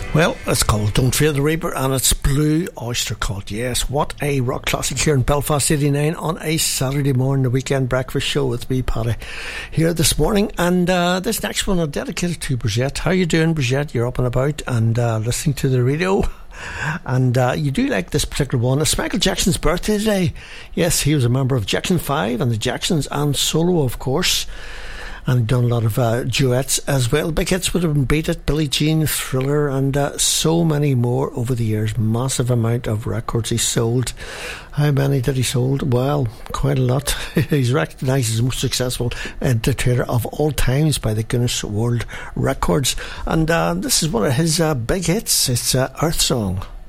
Well, it's called Don't Fear the Reaper and it's Blue Oyster Cult. Yes, what a rock classic here in Belfast 89 on a Saturday morning, the weekend breakfast show with me, Paddy, here this morning. And this next one is dedicated to Brigitte. How you doing, Brigitte? You're up and about and listening to the radio. And you do like this particular one. It's Michael Jackson's birthday today. Yes, he was a member of Jackson 5 and the Jacksons and solo, of course. And done a lot of duets as well. Big hits would have been Beat It, Billie Jean, Thriller, and so many more over the years. Massive amount of records he sold. How many did he sold? Well, quite a lot. He's recognised as the most successful entertainer of all times by the Guinness World Records. And this is one of his big hits. It's Earth Song.